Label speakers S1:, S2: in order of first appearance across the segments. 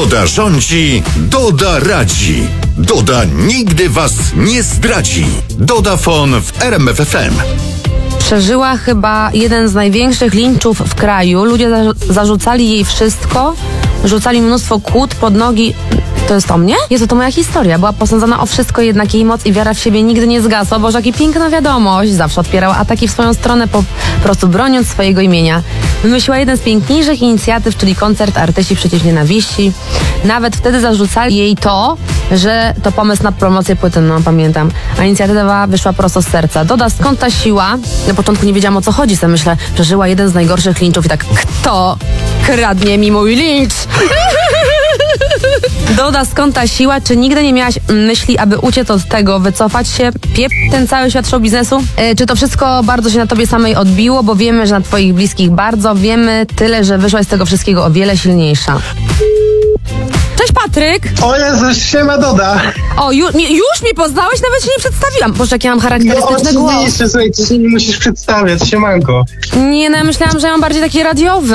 S1: Doda rządzi, Doda radzi. Doda nigdy was nie zdradzi. Dodafon w RMF FM.
S2: Przeżyła chyba jeden z największych linczów w kraju. Ludzie zarzucali jej wszystko, rzucali mnóstwo kłód pod nogi. To jest o mnie? Jezu, to moja historia. Była posądzona o wszystko, jednak jej moc i wiara w siebie nigdy nie zgasła. Boże, jaka piękna wiadomość. Zawsze odpierała ataki w swoją stronę, po prostu broniąc swojego imienia. Wymyśliła jeden z piękniejszych inicjatyw, czyli koncert Artyści przeciw nienawiści. Nawet wtedy zarzucali jej to, że to pomysł na promocję płyty, no pamiętam. A inicjatywa wyszła prosto z serca. Doda, skąd ta siła? Na początku nie wiedziałam, o co chodzi. Sobie myślę, przeżyła jeden z najgorszych linczów i tak, kto kradnie mi mój lincz? Doda, skąd ta siła? Czy nigdy nie miałaś myśli, aby uciec od tego, wycofać się, ten cały świat show biznesu? Czy to wszystko bardzo się na tobie samej odbiło? Bo wiemy, że na twoich bliskich bardzo. Wiemy tyle, że wyszłaś z tego wszystkiego o wiele silniejsza. Cześć, Patryk!
S3: O Jezus, siema Doda!
S2: O, już mnie poznałeś? Nawet się nie przedstawiłam. Boże, jak ja mam charakterystyczny głos.
S3: Oczywiście, słuchaj, ty się nie musisz przedstawiać, siemanko.
S2: Nie, no ja myślałam, że ja mam bardziej taki radiowy.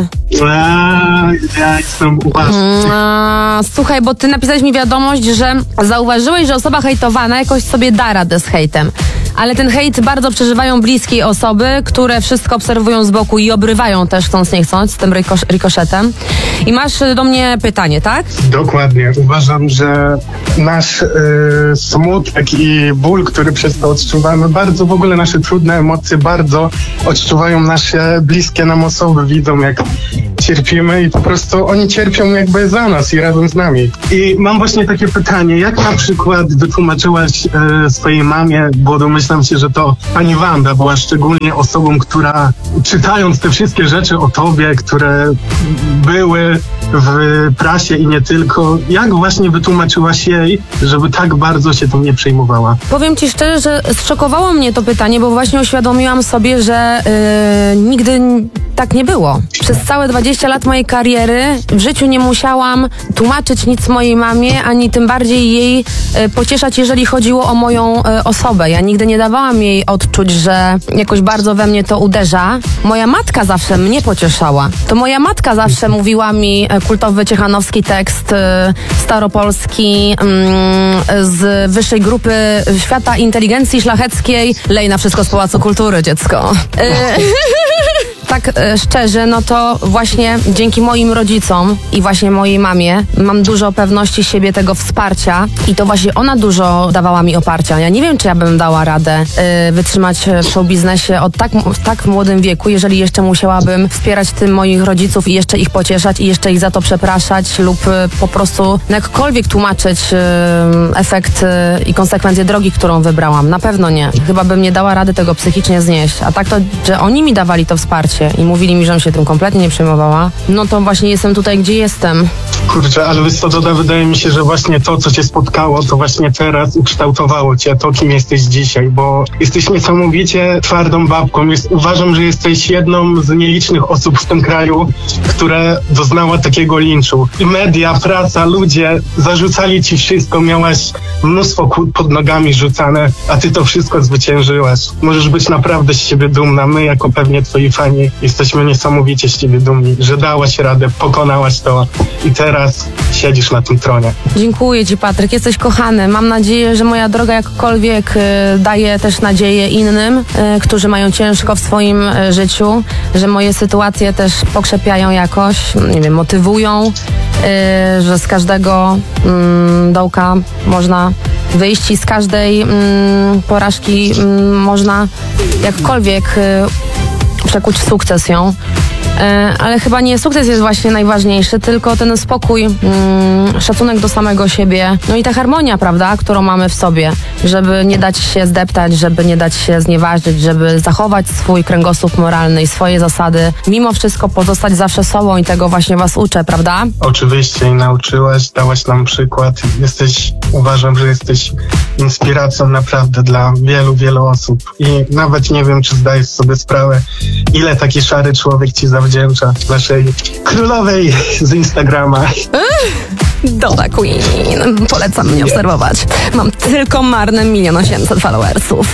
S3: Ja jestem uważny.
S2: Słuchaj, bo ty napisałeś mi wiadomość, że zauważyłeś, że osoba hejtowana jakoś sobie da radę z hejtem. Ale ten hejt bardzo przeżywają bliskie osoby, które wszystko obserwują z boku i obrywają też, chcąc nie chcąc, z tym rikoszetem. I masz do mnie pytanie, tak?
S3: Dokładnie. Uważam, że nasz smutek i ból, który przez to odczuwamy, bardzo w ogóle nasze trudne emocje bardzo odczuwają nasze bliskie nam osoby, widzą jak cierpimy i po prostu oni cierpią jakby za nas i razem z nami. I mam właśnie takie pytanie, jak na przykład wytłumaczyłaś swojej mamie, bo domyślam się, że to pani Wanda była szczególnie osobą, która czytając te wszystkie rzeczy o tobie, które były w prasie i nie tylko, jak właśnie wytłumaczyłaś jej, żeby tak bardzo się tym nie przejmowała?
S2: Powiem ci szczerze, że zszokowało mnie to pytanie, bo właśnie uświadomiłam sobie, że nigdy tak nie było. Przez całe 20 lat mojej kariery w życiu nie musiałam tłumaczyć nic mojej mamie, ani tym bardziej jej pocieszać, jeżeli chodziło o moją osobę. Ja nigdy nie dawałam jej odczuć, że jakoś bardzo we mnie to uderza. Moja matka zawsze mnie pocieszała. To moja matka zawsze mówiła mi kultowy ciechanowski tekst staropolski z wyższej grupy świata inteligencji szlacheckiej. Lej na wszystko z Pałacu Kultury, dziecko. Tak szczerze, no to właśnie dzięki moim rodzicom i właśnie mojej mamie mam dużo pewności siebie, tego wsparcia i to właśnie ona dużo dawała mi oparcia. Ja nie wiem, czy ja bym dała radę wytrzymać w show biznesie w tak młodym wieku, jeżeli jeszcze musiałabym wspierać tym moich rodziców i jeszcze ich pocieszać i jeszcze ich za to przepraszać lub po prostu jakkolwiek tłumaczyć efekt i konsekwencje drogi, którą wybrałam. Na pewno nie. Chyba bym nie dała rady tego psychicznie znieść. A tak to, że oni mi dawali to wsparcie i mówili mi, żebym się tym kompletnie nie przejmowała, no to właśnie jestem tutaj, gdzie jestem.
S3: Kurczę, ale wiesz co, Doda, wydaje mi się, że właśnie to, co cię spotkało, to właśnie teraz ukształtowało cię, to kim jesteś dzisiaj, bo jesteś niesamowicie twardą babką. Uważam, że jesteś jedną z nielicznych osób w tym kraju, które doznała takiego linczu. I media, prasa, ludzie zarzucali ci wszystko, miałaś mnóstwo kłód pod nogami rzucane, a ty to wszystko zwyciężyłaś. Możesz być naprawdę z siebie dumna. My, jako pewnie twoi fani, jesteśmy niesamowicie z ciebie dumni, że dałaś radę, pokonałaś to i teraz siedzisz na tym tronie.
S2: Dziękuję ci, Patryk, jesteś kochany. Mam nadzieję, że moja droga jakkolwiek daje też nadzieję innym, którzy mają ciężko w swoim życiu, że moje sytuacje też pokrzepiają jakoś, nie wiem, motywują, że z każdego dołka można wyjść i z każdej porażki można jakkolwiek przekuć w sukces ją. Ale chyba nie sukces jest właśnie najważniejszy, tylko ten spokój, szacunek do samego siebie, no i ta harmonia, prawda, którą mamy w sobie, żeby nie dać się zdeptać, żeby nie dać się znieważyć, żeby zachować swój kręgosłup moralny i swoje zasady, mimo wszystko pozostać zawsze sobą i tego właśnie was uczę, prawda?
S3: Oczywiście i nauczyłaś, dałaś nam przykład. Uważam, że jesteś inspiracją naprawdę dla wielu, wielu osób i nawet nie wiem, czy zdajesz sobie sprawę, ile taki szary człowiek ci zawdzięcza, naszej królowej z Instagrama.
S2: Doda Queen. Polecam mnie obserwować. Mam tylko marne 1 800 000 followersów.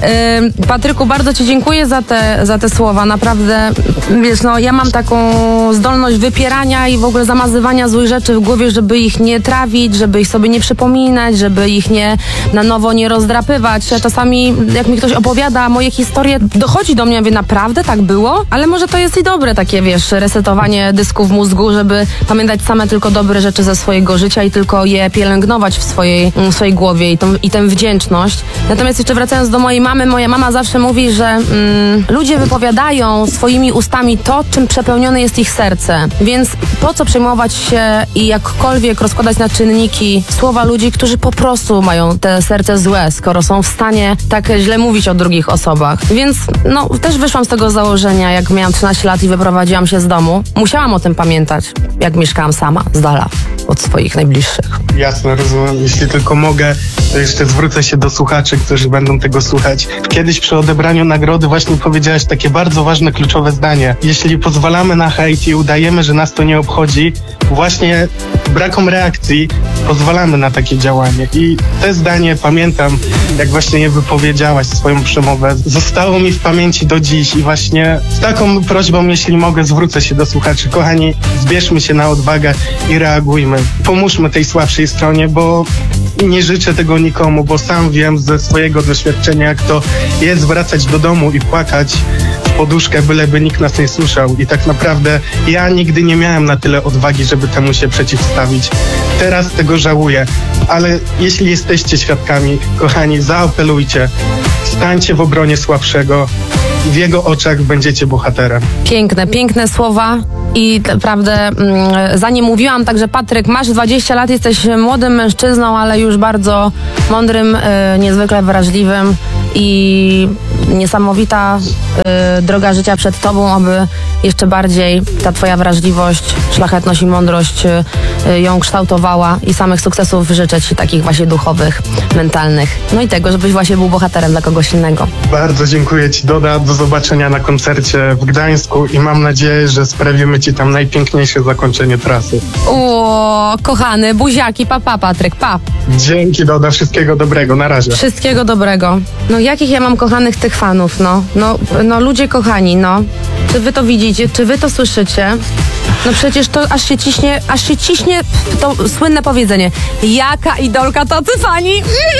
S2: Patryku, bardzo ci dziękuję za te słowa. Naprawdę, wiesz, no ja mam taką zdolność wypierania i w ogóle zamazywania złych rzeczy w głowie, żeby ich nie trawić, żeby ich sobie nie przypominać, żeby ich na nowo nie rozdrapywać. Ja czasami, jak mi ktoś opowiada moje historie, dochodzi do mnie, mówię, naprawdę tak było? Ale może to jest i dobre takie, wiesz, resetowanie dysku w mózgu, żeby pamiętać same tylko dobre rzeczy ze swojego życia i tylko je pielęgnować w swojej głowie i tę wdzięczność. Natomiast jeszcze wracając do mojej mamy, moja mama zawsze mówi, że ludzie wypowiadają swoimi ustami to, czym przepełnione jest ich serce. Więc po co przejmować się i jakkolwiek rozkładać na czynniki słowa ludzi, którzy po prostu mają te serce złe, skoro są w stanie tak źle mówić o drugich osobach. Więc no, też wyszłam z tego założenia, jak miałam 13 lat i wyprowadziłam się z domu. Musiałam o tym pamiętać, jak mieszkałam sama, z dala od swoich najbliższych.
S3: Jasne, rozumiem. Jeśli tylko mogę, to jeszcze zwrócę się do słuchaczy, którzy będą tego słuchać. Kiedyś przy odebraniu nagrody właśnie powiedziałaś takie bardzo ważne, kluczowe zdanie. Jeśli pozwalamy na hejt i udajemy, że nas to nie obchodzi, właśnie brakom reakcji pozwalamy na takie działanie. I te zdanie pamiętam, jak właśnie je wypowiedziałaś, swoją przemowę. Zostało mi w pamięci do dziś i właśnie z taką prośbą, jeśli mogę, zwrócę się do słuchaczy. Kochani, zbierzmy się na odwagę i reagujmy. Pomóżmy tej słabszej stronie, bo nie życzę tego nikomu, bo sam wiem ze swojego doświadczenia, jak to jest wracać do domu i płakać w poduszkę, byleby nikt nas nie słyszał. I tak naprawdę ja nigdy nie miałem na tyle odwagi, żeby temu się przeciwstawić. Teraz tego żałuję, ale jeśli jesteście świadkami, kochani, zaapelujcie, stańcie w obronie słabszego. W jego oczach będziecie bohaterem.
S2: Piękne słowa i naprawdę za nie mówiłam, także Patryk, masz 20 lat, jesteś młodym mężczyzną, ale już bardzo mądrym, niezwykle wrażliwym i niesamowita droga życia przed tobą, aby jeszcze bardziej ta twoja wrażliwość, szlachetność i mądrość ją kształtowała i samych sukcesów życzę ci, takich właśnie duchowych, mentalnych. No i tego, żebyś właśnie był bohaterem dla kogoś innego.
S3: Bardzo dziękuję ci, Doda. Do zobaczenia na koncercie w Gdańsku i mam nadzieję, że sprawimy ci tam najpiękniejsze zakończenie trasy.
S2: O, kochany, buziaki, pa, Patryk, pa.
S3: Dzięki, Doda. Wszystkiego dobrego. Na razie.
S2: Wszystkiego dobrego. No jakich ja mam kochanych tych fanów, no ludzie kochani, no. Czy wy to widzicie, czy wy to słyszycie? No przecież to aż się ciśnie to słynne powiedzenie. Jaka idolka, tacy fani?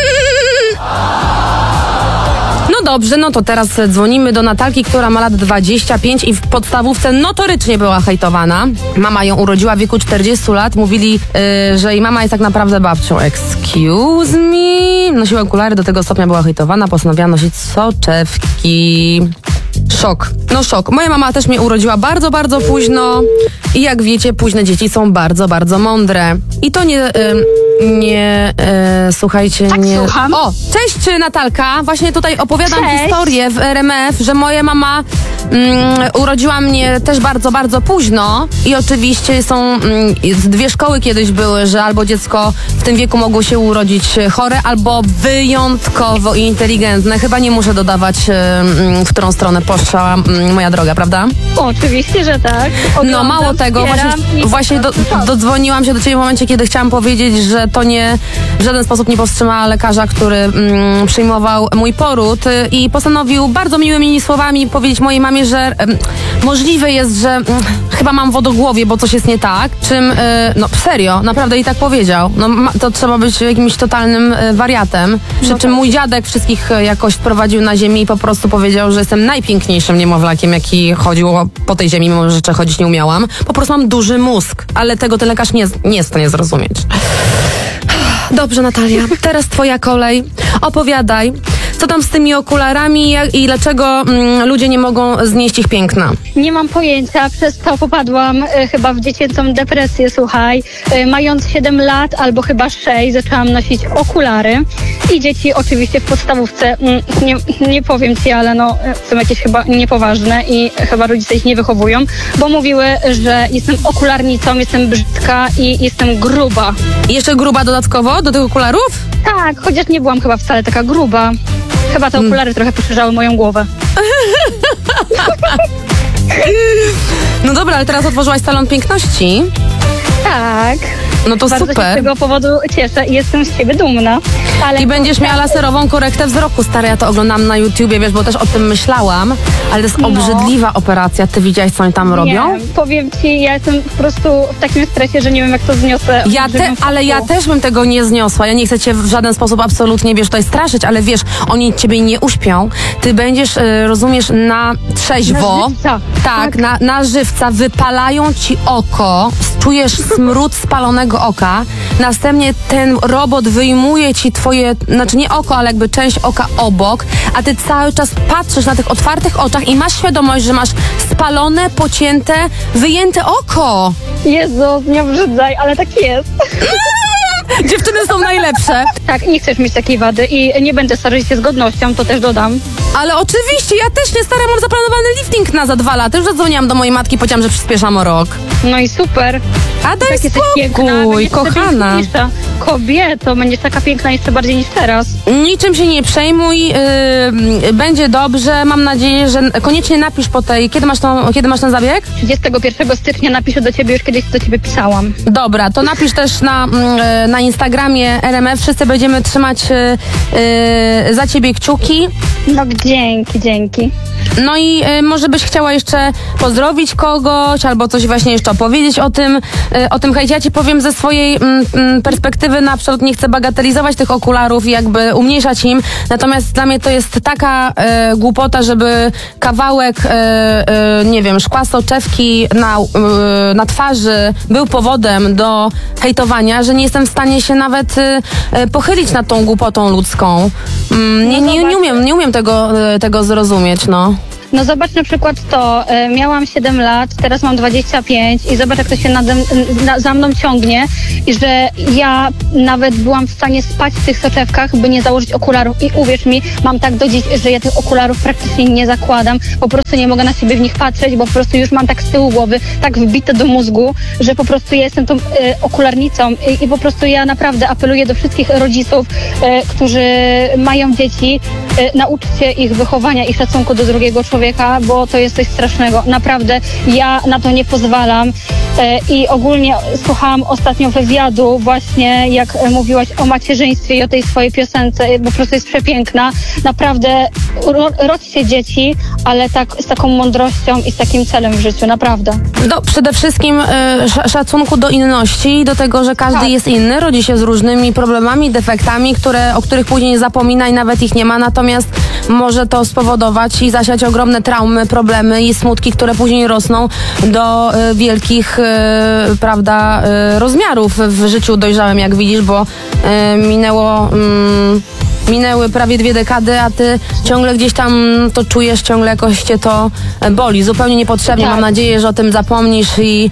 S2: No dobrze, no to teraz dzwonimy do Natalki, która ma lat 25 i w podstawówce notorycznie była hejtowana. Mama ją urodziła w wieku 40 lat. Mówili, że jej mama jest tak naprawdę babcią. Excuse me? Nosiła okulary, do tego stopnia była hejtowana. Postanowiła nosić soczewki. Szok. No szok. Moja mama też mnie urodziła bardzo, bardzo późno i jak wiecie, późne dzieci są bardzo, bardzo mądre. I to słuchajcie,
S4: tak,
S2: nie...
S4: Słucham.
S2: O, cześć Natalka. Właśnie tutaj opowiadam historię w RMF, że moja mama urodziła mnie też bardzo, bardzo późno i oczywiście są dwie szkoły kiedyś były, że albo dziecko w tym wieku mogło się urodzić chore, albo wyjątkowo inteligentne. Chyba nie muszę dodawać, w którą stronę poszła moja droga, prawda?
S4: Oczywiście, że tak.
S2: No mało tego, właśnie dodzwoniłam się do ciebie w momencie, kiedy chciałam powiedzieć, że to w żaden sposób nie powstrzymała lekarza, który przyjmował mój poród i postanowił bardzo miłymi słowami powiedzieć mojej mamie, że możliwe jest, że chyba mam wodogłowie, bo coś jest nie tak. Czym, no serio, naprawdę i tak powiedział. No to trzeba być jakimś totalnym wariatem. Przy czym mój dziadek wszystkich jakoś wprowadził na ziemię i po prostu powiedział, że jestem najpiękniejszym niemowlakiem, jaki chodził po tej ziemi, mimo że jeszcze chodzić nie umiałam. Po prostu mam duży mózg, ale tego ten lekarz nie jest w stanie zrozumieć. Dobrze, Natalia, teraz twoja kolej. Opowiadaj, co tam z tymi okularami i dlaczego ludzie nie mogą znieść ich piękna?
S4: Nie mam pojęcia, przez to popadłam chyba w dziecięcą depresję, słuchaj. Mając 7 lat albo chyba 6 zaczęłam nosić okulary i dzieci oczywiście w podstawówce, nie powiem ci, ale no są jakieś chyba niepoważne i chyba rodzice ich nie wychowują, bo mówiły, że jestem okularnicą, jestem brzydka i jestem gruba.
S2: I jeszcze gruba dodatkowo do tych okularów?
S4: Tak, chociaż nie byłam chyba wcale taka gruba. Chyba te okulary trochę poszerzały moją głowę.
S2: No dobra, ale teraz otworzyłaś salon piękności.
S4: Tak.
S2: No to
S4: Bardzo się z
S2: super.
S4: tego powodu cieszę i jestem z siebie dumna. Ale
S2: I będziesz miała laserową korektę wzroku, stary, ja to oglądam na YouTubie, wiesz, bo też o tym myślałam, ale to jest obrzydliwa operacja. Ty widziałaś, co oni tam robią?
S4: Nie, powiem ci, ja jestem po prostu w takim stresie, że nie wiem, jak to zniosę.
S2: Ale ja też bym tego nie zniosła. Ja nie chcę cię w żaden sposób absolutnie, wiesz, tutaj straszyć, ale wiesz, oni ciebie nie uśpią. Ty będziesz, rozumiesz, na trzeźwo.
S4: Na żywca.
S2: Tak, na żywca. Wypalają ci oko, czujesz smród spalonego oka. Następnie ten robot wyjmuje ci twoje, znaczy nie oko, ale jakby część oka obok, a ty cały czas patrzysz na tych otwartych oczach i masz świadomość, że masz spalone, pocięte, wyjęte oko.
S4: Jezu, nie obrzydzaj, ale tak jest.
S2: Dziewczyny są najlepsze.
S4: Tak, nie chcesz mieć takiej wady i nie będę starzyć się z godnością, to też dodam.
S2: Ale oczywiście, ja też nie, stary, mam zaplanowany lifting za 2 lata. Już zadzwoniłam do mojej matki, powiedziałam, że przyspieszam o rok.
S4: No i super.
S2: A daj
S4: Tak, jesteś piękna,
S2: spokój,
S4: będziesz jeszcze
S2: kochana.
S4: piękniejsza. Kobieto, będziesz taka piękna jeszcze bardziej niż teraz.
S2: Niczym się nie przejmuj, będzie dobrze. Mam nadzieję, że koniecznie napisz po tej... Kiedy masz ten zabieg?
S4: 31 stycznia napiszę do ciebie, już kiedyś do ciebie pisałam.
S2: Dobra, to napisz też na Instagramie RMF. Wszyscy będziemy trzymać za ciebie kciuki.
S4: No dzięki.
S2: No i może byś chciała jeszcze pozdrowić kogoś, albo coś właśnie jeszcze opowiedzieć o tym hejcie. Ja ci powiem ze swojej perspektywy, na przykład nie chcę bagatelizować tych okularów i jakby umniejszać im, natomiast dla mnie to jest taka głupota, żeby kawałek, nie wiem, szkła soczewki na twarzy był powodem do hejtowania, że nie jestem w stanie się nawet pochylić nad tą głupotą ludzką. Nie umiem tego zrozumieć, no.
S4: No zobacz na przykład to, miałam 7 lat, teraz mam 25 i zobacz, jak to się za mną ciągnie i że ja nawet byłam w stanie spać w tych soczewkach, by nie założyć okularów i uwierz mi, mam tak do dziś, że ja tych okularów praktycznie nie zakładam, po prostu nie mogę na siebie w nich patrzeć, bo po prostu już mam tak z tyłu głowy, tak wbite do mózgu, że po prostu ja jestem tą okularnicą i po prostu ja naprawdę apeluję do wszystkich rodziców, którzy mają dzieci, nauczcie ich wychowania i szacunku do drugiego człowieka, bo to jest coś strasznego. Naprawdę, ja na to nie pozwalam. I ogólnie słuchałam ostatnio wywiadu właśnie, jak mówiłaś o macierzyństwie i o tej swojej piosence, bo po prostu jest przepiękna. Naprawdę, rodźcie dzieci, ale tak z taką mądrością i z takim celem w życiu, naprawdę.
S2: No, przede wszystkim szacunku do inności i do tego, że każdy jest inny, rodzi się z różnymi problemami, defektami, o których później zapomina i nawet ich nie ma, natomiast może to spowodować i zasiać ogromne traumy, problemy i smutki, które później rosną do wielkich, prawda, rozmiarów w życiu dojrzałym, jak widzisz, bo minęły prawie 2 dekady, a ty ciągle gdzieś tam to czujesz, ciągle jakoś cię to boli. Zupełnie niepotrzebnie.
S4: Tak.
S2: Mam nadzieję, że o tym zapomnisz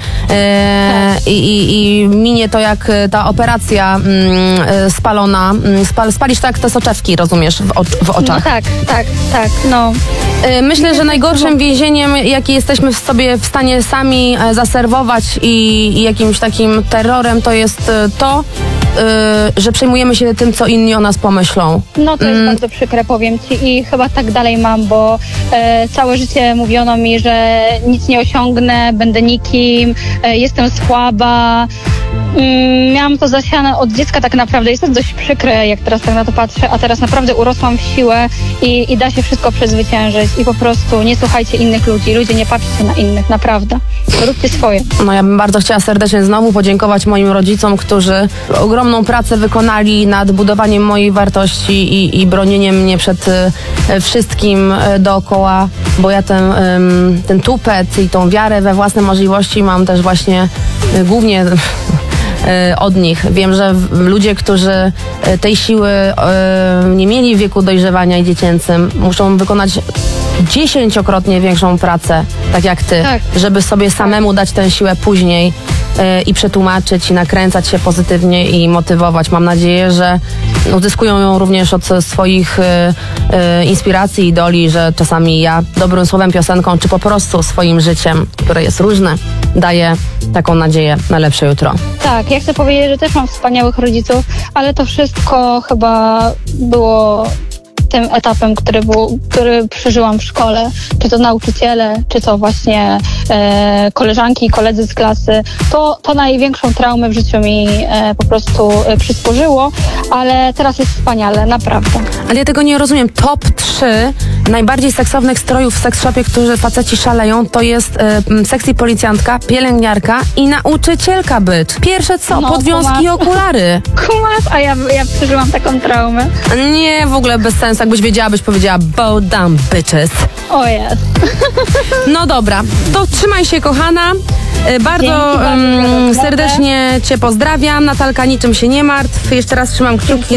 S2: i minie to jak ta operacja spalona. Spalisz tak te soczewki, rozumiesz, w oczach.
S4: No tak, no.
S2: Myślę, że najgorszym więzieniem, jakie jesteśmy sobie w stanie sami zaserwować i jakimś takim terrorem, to jest to, że przejmujemy się tym, co inni o nas pomyślą.
S4: No to jest bardzo przykre, powiem ci, i chyba tak dalej mam, bo całe życie mówiono mi, że nic nie osiągnę, będę nikim, jestem słaba. Miałam to zasiane od dziecka tak naprawdę. Jest to dość przykre, jak teraz tak na to patrzę, a teraz naprawdę urosłam w siłę i da się wszystko przezwyciężyć i po prostu nie słuchajcie innych ludzi. Ludzie, nie patrzcie na innych, naprawdę. Róbcie swoje.
S2: No ja bym bardzo chciała serdecznie znowu podziękować moim rodzicom, którzy ogromną pracę wykonali nad budowaniem mojej wartości i bronieniem mnie przed wszystkim dookoła, bo ja ten tupet i tą wiarę we własne możliwości mam też właśnie głównie od nich. Wiem, że ludzie, którzy tej siły nie mieli w wieku dojrzewania i dziecięcym, muszą wykonać 10-krotnie większą pracę, tak jak ty, żeby sobie samemu dać tę siłę później i przetłumaczyć i nakręcać się pozytywnie i motywować. Mam nadzieję, że uzyskują ją również od swoich inspiracji, idoli, że czasami ja dobrym słowem, piosenką, czy po prostu swoim życiem, które jest różne, daję taką nadzieję na lepsze jutro.
S4: Tak, ja chcę powiedzieć, że też mam wspaniałych rodziców, ale to wszystko chyba było tym etapem, który przeżyłam w szkole, czy to nauczyciele, czy to właśnie koleżanki i koledzy z klasy, to największą traumę w życiu mi po prostu przysporzyło, ale teraz jest wspaniale, naprawdę.
S2: Ale ja tego nie rozumiem. Top 3 najbardziej seksownych strojów w seksshopie, którzy faceci szaleją, to jest sexy policjantka, pielęgniarka i nauczycielka być. Pierwsze co? Podwiązki i okulary.
S4: Kumas, a ja przeżyłam taką traumę.
S2: Nie, w ogóle bez sensu. Jakbyś wiedziała, byś powiedziała bow down, bitches.
S4: O jest.
S2: No dobra, to trzymaj się, kochana. Bardzo serdecznie Cię pozdrawiam. Natalka, niczym się nie martw. Jeszcze raz trzymam kciuki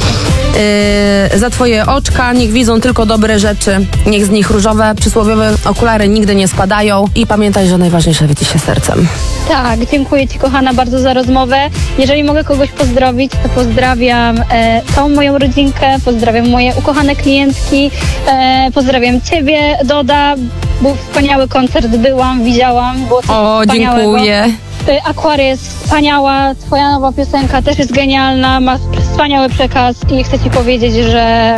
S2: za Twoje oczka. Niech widzą tylko dobre rzeczy. Niech z nich różowe, przysłowiowe okulary nigdy nie spadają. I pamiętaj, że najważniejsze wiedzie się sercem.
S4: Tak, dziękuję Ci, kochana, bardzo za rozmowę. Jeżeli mogę kogoś pozdrowić, to pozdrawiam całą moją rodzinkę, pozdrawiam moje ukochane klientki, pozdrawiam Ciebie, Doda. Był wspaniały koncert, widziałam. Było coś wspaniałego.
S2: Dziękuję.
S4: Aquaria jest wspaniała, Twoja nowa piosenka też jest genialna, ma wspaniały przekaz i chcę Ci powiedzieć, że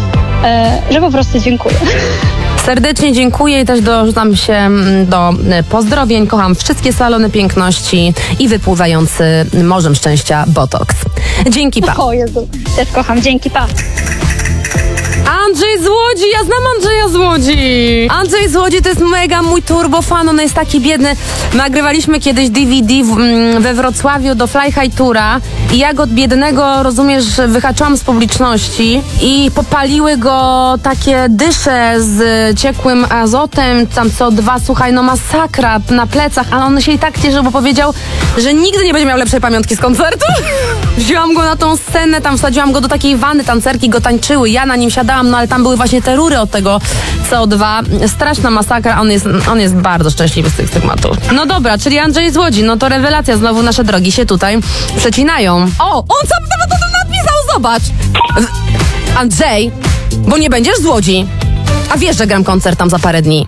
S4: po prostu dziękuję.
S2: Serdecznie dziękuję i też dorzucam się do pozdrowień. Kocham wszystkie salony piękności i wypływający morzem szczęścia Botox. Dzięki, pa.
S4: O Jezu, też kocham, dzięki, pa.
S2: Andrzej z Łodzi, ja znam Andrzeja z Łodzi. Andrzej z Łodzi to jest mega mój turbofan, on jest taki biedny. Nagrywaliśmy kiedyś DVD we Wrocławiu do Fly High Toura i ja go biednego, rozumiesz, wyhaczyłam z publiczności i popaliły go takie dysze z ciekłym azotem, tam CO2, słuchaj, no masakra na plecach, ale on się i tak cieszył, bo powiedział, że nigdy nie będzie miał lepszej pamiątki z koncertu. Wzięłam go na tą scenę, tam wsadziłam go do takiej wanny, tancerki go tańczyły, ja na nim siadałam, no ale tam były właśnie te rury od tego CO2. Straszna masakra, on jest bardzo szczęśliwy z tych stygmatów. No dobra, czyli Andrzej z Łodzi, no to rewelacja, znowu nasze drogi się tutaj przecinają. O, on sam nawet o tym napisał, zobacz! Andrzej, bo nie będziesz z Łodzi, a wiesz, że gram koncert tam za parę dni.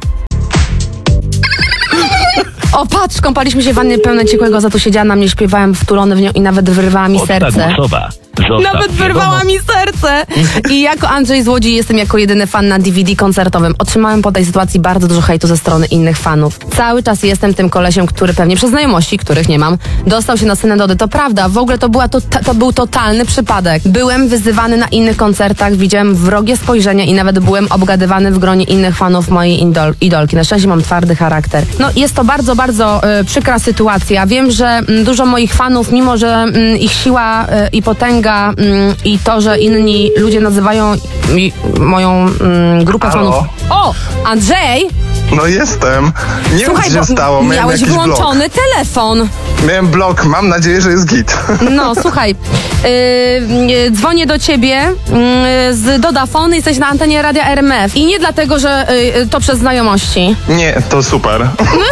S2: O, patrz, kąpaliśmy się w wannie pełnej ciekłego azotu, siedziała na mnie, śpiewałem wtulony w nią i nawet wyrwała mi serce. Nawet wyrwała mi serce. I jako Andrzej z Łodzi jestem jako jedyny fan na DVD koncertowym. Otrzymałem po tej sytuacji bardzo dużo hejtu ze strony innych fanów. Cały czas jestem tym kolesiem, który pewnie przez znajomości, których nie mam, dostał się na scenę Dody. To prawda, w ogóle to był totalny przypadek. Byłem wyzywany na innych koncertach, widziałem wrogie spojrzenia i nawet byłem obgadywany w gronie innych fanów mojej idolki. Na szczęście mam twardy charakter. No jest to bardzo, bardzo przykra sytuacja. Wiem, że dużo moich fanów, mimo że ich siła i potęga i to, że inni ludzie nazywają moją grupę fanów. O, Andrzej!
S5: No jestem. Nie
S2: Słuchaj,
S5: wiem, co się stało.
S2: Miałeś wyłączony telefon.
S5: Miałem blok, mam nadzieję, że jest git.
S2: No, słuchaj, dzwonię do ciebie z Dodafon, jesteś na antenie Radia RMF. I nie dlatego, że to przez znajomości.
S5: Nie, to super.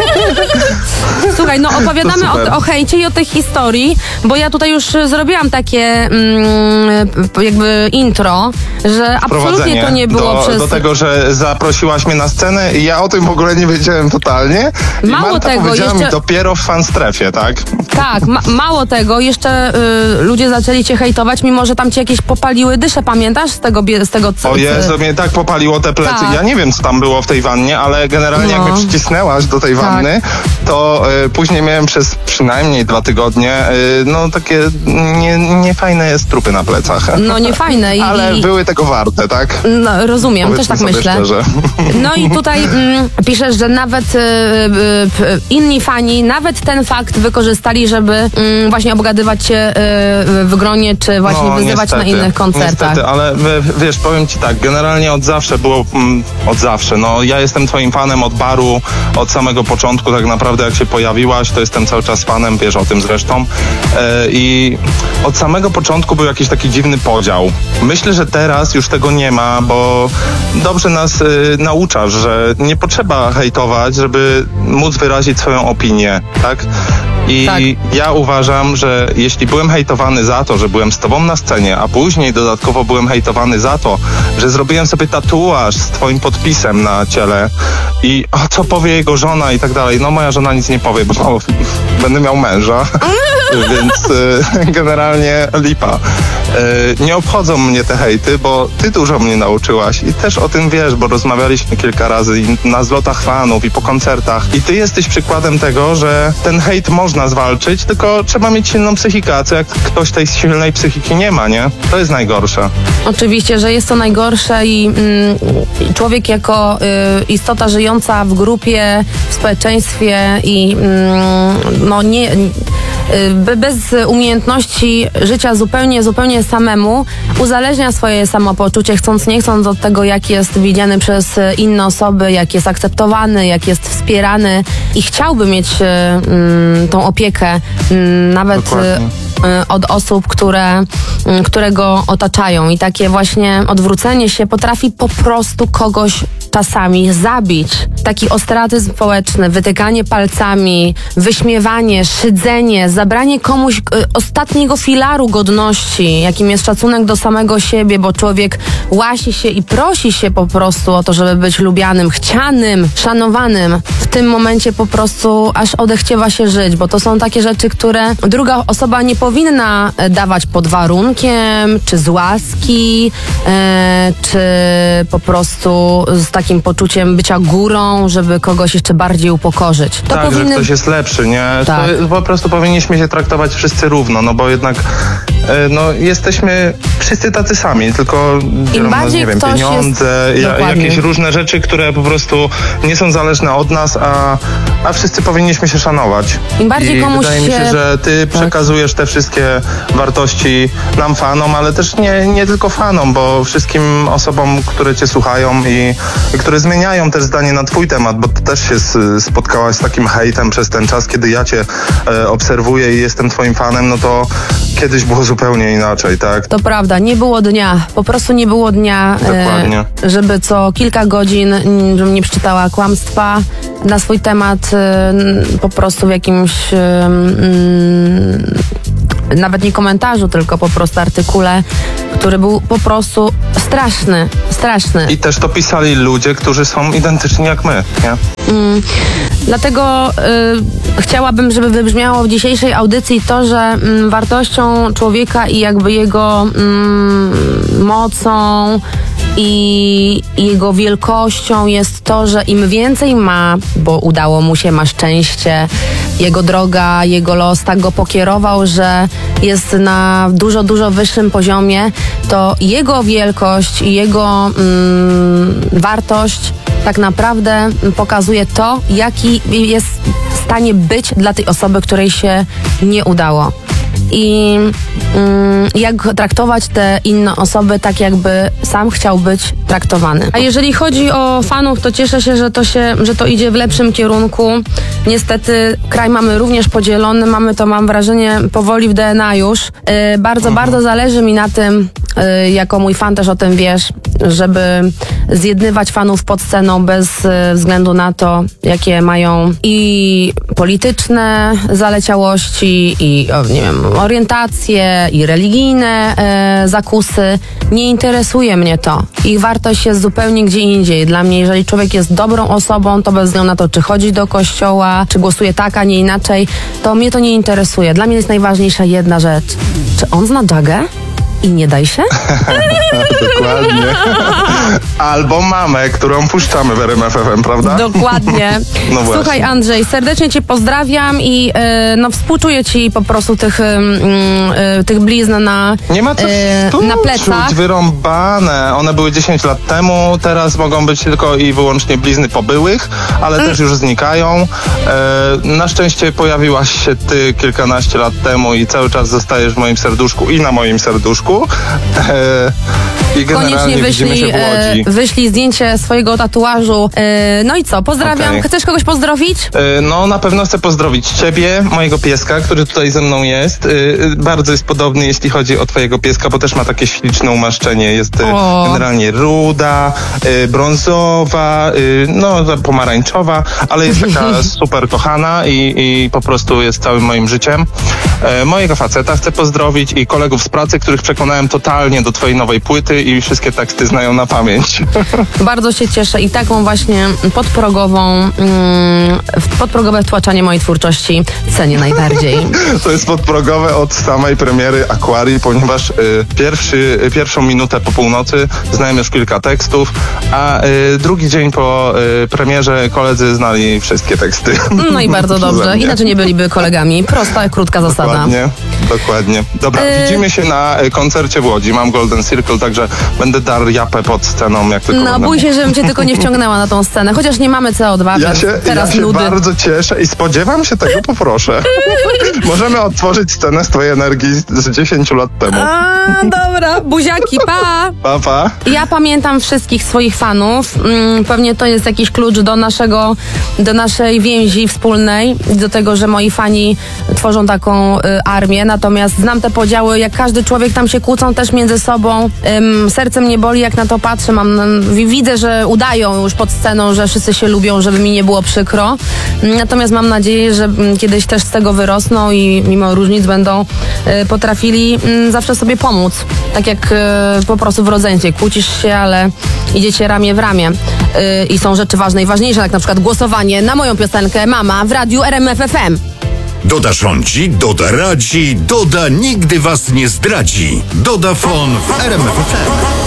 S2: Słuchaj, no opowiadamy o hejcie i o tej historii, bo ja tutaj już zrobiłam takie jakby intro, że absolutnie to nie było
S5: do tego, że zaprosiłaś mnie na scenę i ja o tym w ogóle nie wiedziałem totalnie. I
S2: mało
S5: Marta
S2: tego,
S5: powiedziała
S2: jeszcze
S5: mi dopiero w fanstrefie, tak?
S2: Tak, mało tego, jeszcze ludzie zaczęli cię hejtować, mimo że tam ci jakieś popaliły dysze, pamiętasz? Z tego
S5: O Jezu, mnie tak popaliło te plecy.
S2: Tak.
S5: Ja nie wiem, co tam było w tej wannie, ale generalnie jak mnie przycisnęłaś do tej wanny, to później miałem przez przynajmniej 2 tygodnie no takie niefajne strupy na plecach.
S2: No niefajne.
S5: Ale były tego warte, tak?
S2: No, rozumiem,
S5: Powiedzmy
S2: też tak myślę.
S5: Szczerze.
S2: No i tutaj piszesz, że nawet inni fani, nawet ten fakt wykorzystali, żeby właśnie obgadywać cię w gronie, czy właśnie wyzywać
S5: niestety,
S2: na innych koncertach.
S5: Niestety, ale wiesz, powiem ci tak, generalnie od zawsze było, no ja jestem twoim fanem od baru, od samego początku tak naprawdę jak się pojawiłaś, to jestem cały czas fanem, wiesz o tym zresztą i od samego początku był jakiś taki dziwny podział. Myślę, że teraz już tego nie ma, bo dobrze nas nauczasz, że nie potrzeba hejtować, żeby móc wyrazić swoją opinię, tak? I ja uważam, że jeśli byłem hejtowany za to, że byłem z tobą na scenie, a później dodatkowo byłem hejtowany za to, że zrobiłem sobie tatuaż z twoim podpisem na ciele i co powie jego żona i tak dalej. No moja żona nic nie powie, bo będę miał męża, więc generalnie lipa. Nie obchodzą mnie te hejty, bo ty dużo mnie nauczyłaś i też o tym wiesz, bo rozmawialiśmy kilka razy i na zlotach fanów i po koncertach. I ty jesteś przykładem tego, że ten hejt można zwalczyć, tylko trzeba mieć silną psychikę, a co jak ktoś tej silnej psychiki nie ma, nie? To jest najgorsze.
S2: Oczywiście, że jest to najgorsze i człowiek jako istota żyjąca w grupie, w społeczeństwie i bez umiejętności życia zupełnie samemu uzależnia swoje samopoczucie, chcąc nie chcąc od tego, jak jest widziany przez inne osoby, jak jest akceptowany, jak jest wspierany i chciałby mieć tą opiekę nawet od osób, które go otaczają. I takie właśnie odwrócenie się potrafi po prostu kogoś czasami zabić. Taki ostracyzm społeczny, wytykanie palcami, wyśmiewanie, szydzenie, zabranie komuś ostatniego filaru godności, jakim jest szacunek do samego siebie, bo człowiek łasi się i prosi się po prostu o to, żeby być lubianym, chcianym, szanowanym. W tym momencie po prostu aż odechciewa się żyć, bo to są takie rzeczy, które druga osoba nie powinna dawać pod warunkiem, czy z łaski, czy po prostu z takim poczuciem bycia górą, żeby kogoś jeszcze bardziej upokorzyć. To
S5: tak, że ktoś jest lepszy, nie?
S2: Tak.
S5: To po prostu powinniśmy się traktować wszyscy równo, no bo jednak jesteśmy wszyscy tacy sami, tylko biorą nas, nie wiem, pieniądze, jakieś różne rzeczy, które po prostu nie są zależne od nas, a wszyscy powinniśmy się szanować.
S2: Im bardziej komuś
S5: wydaje mi się, że ty przekazujesz te wszystkie wartości nam, fanom, ale też nie tylko fanom, bo wszystkim osobom, które cię słuchają i które zmieniają też zdanie na twój temat, bo ty też się spotkałaś z takim hejtem przez ten czas, kiedy ja cię obserwuję i jestem twoim fanem, no to kiedyś było zupełnie inaczej, tak?
S2: To prawda, nie było dnia, po prostu nie było dnia, żeby co kilka godzin, żebym nie przeczytała kłamstwa na swój temat, po prostu w jakimś nawet nie komentarzu, tylko po prostu artykule, który był po prostu straszny.
S5: I też to pisali ludzie, którzy są identyczni jak my, nie?
S2: Dlatego chciałabym, żeby wybrzmiało w dzisiejszej audycji to, że wartością człowieka i jakby jego mocą i jego wielkością jest to, że im więcej ma, bo udało mu się, ma szczęście, jego droga, jego los tak go pokierował, że jest na dużo wyższym poziomie, to jego wielkość i jego wartość tak naprawdę pokazuje to, jaki jest w stanie być dla tej osoby, której się nie udało. I jak traktować te inne osoby tak, jakby sam chciał być traktowany. A jeżeli chodzi o fanów, to cieszę się, że to idzie w lepszym kierunku. Niestety kraj mamy również podzielony, mamy to, mam wrażenie, powoli w DNA już. Bardzo zależy mi na tym, jako mój fan też o tym wiesz, żeby zjednywać fanów pod sceną bez względu na to, jakie mają i polityczne zaleciałości, i nie wiem, orientacje, i religijne zakusy. Nie interesuje mnie to. Ich wartość jest zupełnie gdzie indziej. Dla mnie, jeżeli człowiek jest dobrą osobą, to bez względu na to, czy chodzi do kościoła, czy głosuje tak, a nie inaczej, to mnie to nie interesuje. Dla mnie jest najważniejsza jedna rzecz. Czy on zna Jagę? I nie daj się?
S5: Dokładnie. Albo mamę, którą puszczamy w RMF FM, prawda?
S2: Dokładnie.
S5: No właśnie.
S2: Słuchaj, Andrzej, serdecznie cię pozdrawiam i współczuję ci po prostu tych blizn na
S5: nie ma co
S2: na plecach.
S5: Wyrąbane. One były 10 lat temu, teraz mogą być tylko i wyłącznie blizny po byłych, ale też już znikają. Na szczęście pojawiłaś się ty kilkanaście lat temu i cały czas zostajesz w moim serduszku i na moim serduszku. I
S2: koniecznie wyślij zdjęcie swojego tatuażu. No i co, pozdrawiam. Okay. Chcesz kogoś pozdrowić?
S5: No, na pewno chcę pozdrowić ciebie, mojego pieska, który tutaj ze mną jest. Bardzo jest podobny, jeśli chodzi o twojego pieska, bo też ma takie śliczne umaszczenie. Jest generalnie ruda, brązowa, pomarańczowa, ale jest taka super kochana i po prostu jest całym moim życiem. Mojego faceta chcę pozdrowić i kolegów z pracy, których przekonałem totalnie do twojej nowej płyty i wszystkie teksty znają na pamięć.
S2: Bardzo się cieszę i taką właśnie podprogowe wtłaczanie mojej twórczości cenię najbardziej.
S5: To jest podprogowe od samej premiery Aquarii, ponieważ pierwszą minutę po północy znałem już kilka tekstów, a drugi dzień po premierze koledzy znali wszystkie teksty.
S2: No i bardzo dobrze, inaczej nie byliby kolegami. Prosta, krótka zasada.
S5: Dokładnie. Dobra, widzimy się na koncercie w Łodzi. Mam Golden Circle, także będę darł japę pod sceną, jak tylko będę
S2: Bój się,
S5: mógł.
S2: żebym cię tylko nie wciągnęła na tą scenę, chociaż nie mamy CO2, teraz
S5: ja się
S2: nudy.
S5: bardzo cieszę i spodziewam się tego, poproszę. Możemy odtworzyć scenę z twojej energii z 10 lat temu.
S2: Dobra, buziaki, pa!
S5: Pa, pa.
S2: Ja pamiętam wszystkich swoich fanów. Pewnie to jest jakiś klucz do naszej więzi wspólnej, do tego, że moi fani tworzą taką armię. Natomiast znam te podziały, jak każdy człowiek tam się kłócą też między sobą. Serce mnie boli, jak na to patrzę. Widzę, że udają już pod sceną, że wszyscy się lubią, żeby mi nie było przykro. Natomiast mam nadzieję, że kiedyś też z tego wyrosną i mimo różnic będą potrafili zawsze sobie pomóc. Tak jak po prostu w rodzeństwie. Kłócisz się, ale idziecie ramię w ramię. I są rzeczy ważne i ważniejsze, jak na przykład głosowanie na moją piosenkę Mama w radiu RMF FM.
S1: Doda rządzi, Doda radzi, Doda nigdy was nie zdradzi. Doda Fon w RMF FM.